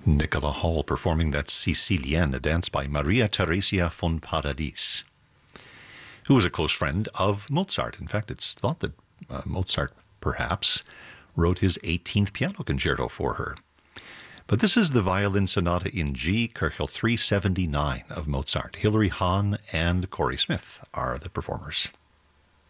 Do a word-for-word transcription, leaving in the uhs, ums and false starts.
Nicola Hall performing that Sicilienne, a dance by Maria Theresia von Paradis, who was a close friend of Mozart. In fact, it's thought that uh, Mozart perhaps wrote his eighteenth piano concerto for her. But this is the Violin Sonata in G, Köchel three seventy-nine of Mozart. Hilary Hahn and Corey Smith are the performers.